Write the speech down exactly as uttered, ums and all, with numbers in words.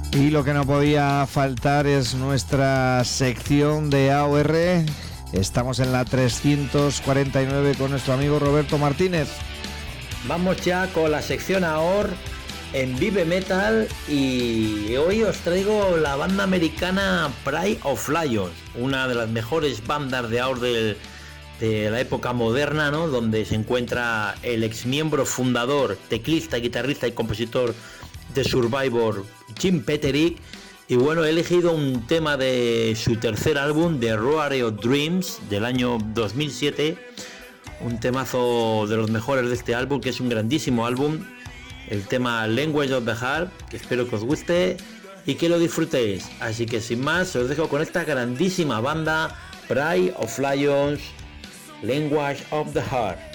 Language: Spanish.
Y lo que no podía faltar es nuestra sección de A O R. Estamos en la trescientos cuarenta y nueve con nuestro amigo Roberto Martínez. Vamos ya con la sección A O R en Vive Metal y hoy os traigo la banda americana Pride of Lions, una de las mejores bandas de A O R del, de la época moderna, ¿no? Donde se encuentra el exmiembro fundador, teclista, guitarrista y compositor de Survivor, Jim Peterick. Y bueno, he elegido un tema de su tercer álbum, The Roar of Dreams, del año dos mil siete, un temazo de los mejores de este álbum, que es un grandísimo álbum, el tema Language of the Heart, que espero que os guste y que lo disfrutéis. Así que sin más, os dejo con esta grandísima banda, Pride of Lions, Language of the Heart.